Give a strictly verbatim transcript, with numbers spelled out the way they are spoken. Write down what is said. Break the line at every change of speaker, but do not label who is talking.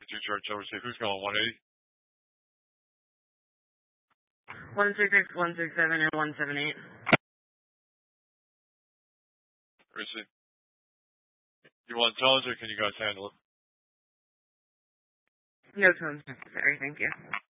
two chart chill receive. Who's going? one eighty?
one six six, one six seven, and one seven eight.
Receive. You want tones or can you guys handle it?
No tones necessary, thank you.